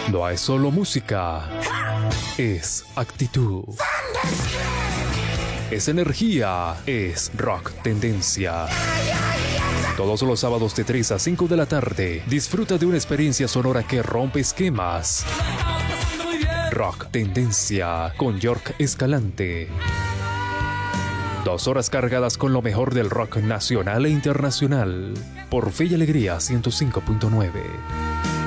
No es solo música, es actitud. Es energía, es rock tendencia. Todos los sábados de 3 a 5 de la tarde, disfruta de una experiencia sonora que rompe esquemas. Rock tendencia con York Escalante. 2 horas cargadas con lo mejor del rock nacional e internacional. Por Fe y Alegría 105.9.